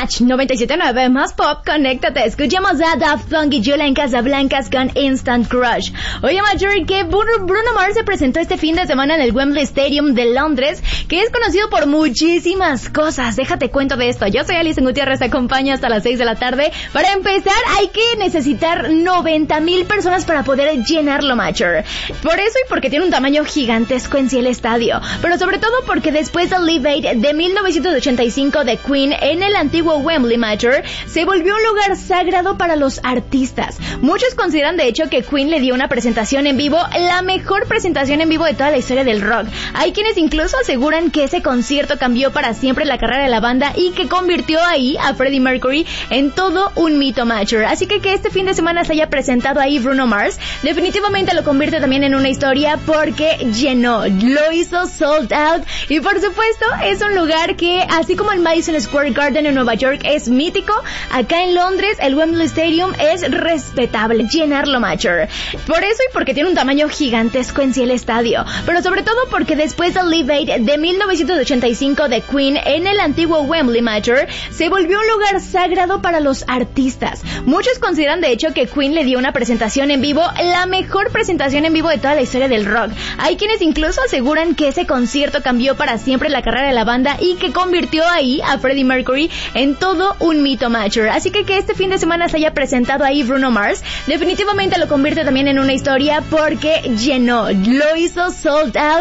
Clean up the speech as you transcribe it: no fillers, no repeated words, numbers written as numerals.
97.9 más pop, conéctate. Escuchamos a Daft Punk y Julia en Casablancas con Instant Crush. Oye, Marjorie, que Bruno Mars se presentó este fin de semana en el Wembley Stadium de Londres, que es conocido por muchísimas cosas. Déjate cuento de esto. Yo soy Alison Gutiérrez, te acompaño hasta las 6 de la tarde. Para empezar, hay que necesitar 90,000 personas para poder llenarlo, Marjorie. Por eso y porque tiene un tamaño gigantesco en sí el estadio. Pero sobre todo porque después del Live Aid de 1985 de Queen en el antiguo Wembley, Marjorie, se volvió un lugar sagrado para los artistas. Muchos consideran de hecho que Queen le dio una presentación en vivo, la mejor presentación en vivo de toda la historia del rock. Hay quienes incluso aseguran que ese concierto cambió para siempre la carrera de la banda y que convirtió ahí a Freddie Mercury en todo un mito, Marjorie. Así que este fin de semana se haya presentado ahí Bruno Mars, definitivamente lo convierte también en una historia porque llenó, lo hizo sold out y por supuesto es un lugar que, así como el Madison Square Garden en Nueva York es mítico, acá en Londres el Wembley Stadium es respetable, llenarlo, Marjorie. Por eso y porque tiene un tamaño gigantesco en sí el estadio, pero sobre todo porque después del Live Aid de 1985 de Queen en el antiguo Wembley, Marjorie, se volvió un lugar sagrado para los artistas. Muchos consideran de hecho que Queen le dio una presentación en vivo, la mejor presentación en vivo de toda la historia del rock. Hay quienes incluso aseguran que ese concierto cambió para siempre la carrera de la banda y que convirtió ahí a Freddie Mercury en todo un mito, Marjorie. Así que este fin de semana se haya presentado ahí Bruno Mars, definitivamente lo convierte también en una historia porque llenó, lo hizo sold out